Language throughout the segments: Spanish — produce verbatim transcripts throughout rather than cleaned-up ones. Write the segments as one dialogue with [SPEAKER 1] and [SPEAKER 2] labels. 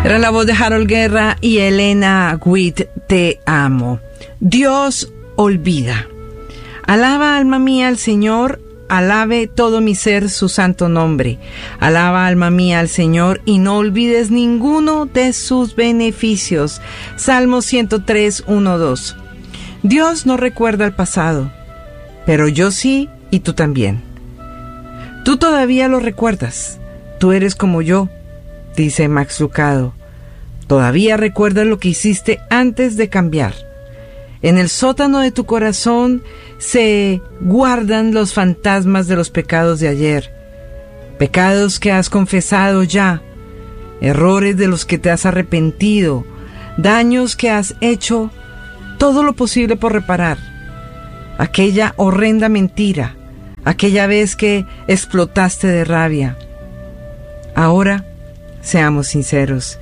[SPEAKER 1] Era la voz de Harold Guerra y Elena Witt, Te amo. Dios olvida. Alaba, alma mía, al Señor, alabe todo mi ser su santo nombre. Alaba, alma mía, al Señor, y no olvides ninguno de sus beneficios. Salmo ciento tres, uno, dos. Dios no recuerda el pasado, pero yo sí, y tú también. Tú todavía lo recuerdas. Tú eres como yo, dice Max Lucado. Todavía recuerdas lo que hiciste antes de cambiar. En el sótano de tu corazón se guardan los fantasmas de los pecados de ayer. Pecados que has confesado ya. Errores de los que te has arrepentido. Daños que has hecho todo lo posible por reparar. Aquella horrenda mentira. Aquella vez que explotaste de rabia. Ahora, seamos sinceros.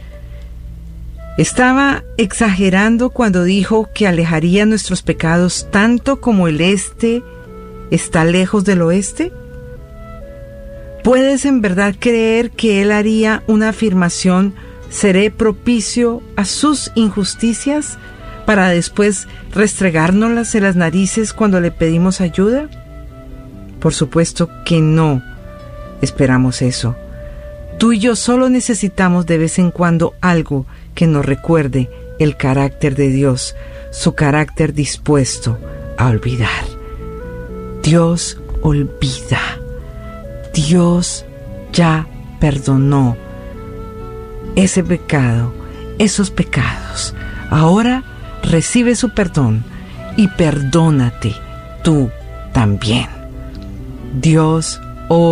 [SPEAKER 1] ¿Estaba exagerando cuando dijo que alejaría nuestros pecados tanto como el este está lejos del oeste? ¿Puedes en verdad creer que él haría una afirmación, seré propicio a sus injusticias, para después restregárnoslas en las narices cuando le pedimos ayuda? Por supuesto que no esperamos eso. Tú y yo solo necesitamos de vez en cuando algo que nos recuerde el carácter de Dios, su carácter dispuesto a olvidar. Dios olvida. Dios ya perdonó ese pecado, esos pecados. Ahora recibe su perdón y perdónate tú también. Dios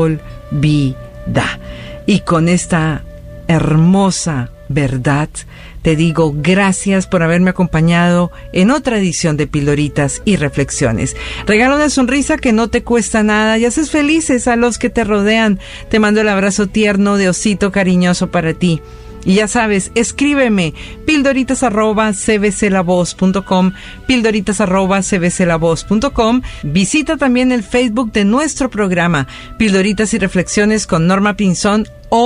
[SPEAKER 1] olvida. Y con esta hermosa verdad, te digo gracias por haberme acompañado en otra edición de Pildoritas y Reflexiones. Regala una sonrisa que no te cuesta nada y haces felices a los que te rodean. Te mando el abrazo tierno de osito cariñoso para ti. Y ya sabes, escríbeme pildoritas arroba c b c la voz punto com, pildoritas arroba c b c la voz punto com. Visita también el Facebook de nuestro programa, Pildoritas y Reflexiones con Norma Pinzón,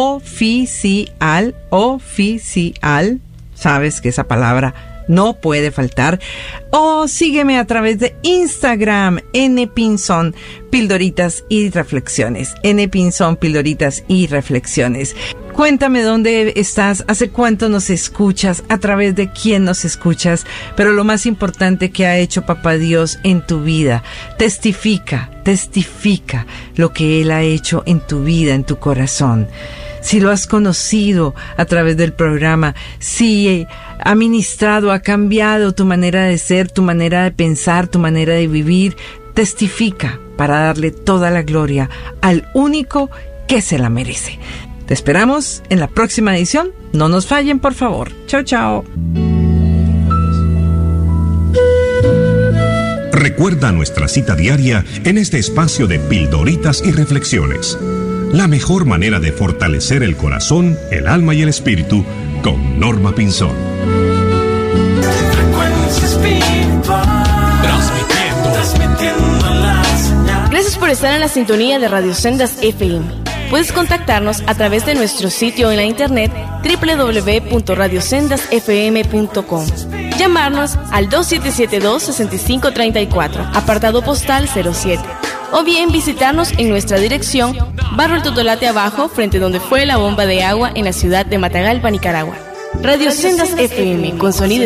[SPEAKER 1] oficial, oficial. Sabes que esa palabra no puede faltar. O sígueme a través de Instagram, N Pinzón, Pildoritas y Reflexiones. N Pinzón, Pildoritas y Reflexiones. Cuéntame dónde estás, hace cuánto nos escuchas, a través de quién nos escuchas, pero lo más importante que ha hecho Papá Dios en tu vida. Testifica, testifica lo que Él ha hecho en tu vida, en tu corazón. Si lo has conocido a través del programa, si ha ministrado, ha cambiado tu manera de ser, tu manera de pensar, tu manera de vivir, testifica para darle toda la gloria al único que se la merece. Te esperamos en la próxima edición. No nos fallen, por favor. Chao, chao.
[SPEAKER 2] Recuerda nuestra cita diaria en este espacio de Pildoritas y Reflexiones. La mejor manera de fortalecer el corazón, el alma y el espíritu con Norma Pinzón.
[SPEAKER 3] Gracias por estar en la sintonía de Radio Sendas F M. Puedes contactarnos a través de nuestro sitio en la internet doble u doble u doble u punto radio sendas f m punto com. Llamarnos al dos siete siete dos, seis cinco tres cuatro, apartado postal cero siete. O bien visitarnos en nuestra dirección, Barrio El Totolate Abajo, frente donde fue la bomba de agua en la ciudad de Matagalpa, Nicaragua. Radio Sendas F M, con sonido